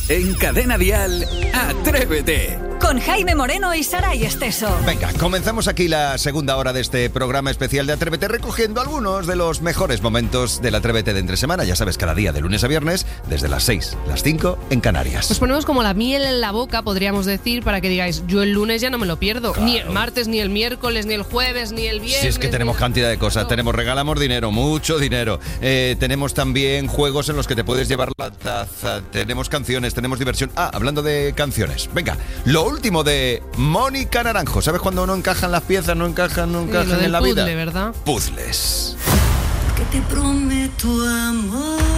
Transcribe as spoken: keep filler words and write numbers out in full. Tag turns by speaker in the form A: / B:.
A: En Cadena Dial, Atrévete.
B: Con Jaime Moreno y Saray Esteso.
C: Venga, comenzamos aquí la segunda hora de este programa especial de Atrévete, recogiendo algunos de los mejores momentos del Atrévete de entre semana. Ya sabes, cada día de lunes a viernes, desde las seis, las cinco en Canarias.
D: Os ponemos como la miel en la boca, podríamos decir, para que digáis, yo el lunes ya no me lo pierdo. Claro. Ni el martes, ni el miércoles, ni el jueves, ni el viernes.
C: Si es que tenemos cantidad de cosas.
D: No.
C: Tenemos, regalamos dinero, mucho dinero. Eh, tenemos también juegos en los que te puedes llevar la taza. Tenemos canciones, tenemos diversión. Ah, hablando de canciones. Venga, lo último de Mónica Naranjo. ¿Sabes cuando no encajan las piezas, no encajan, no encajan
D: sí,
C: en la
D: puzzle,
C: vida?
D: ¿verdad?
C: Puzzles.
E: Porque te prometo amor.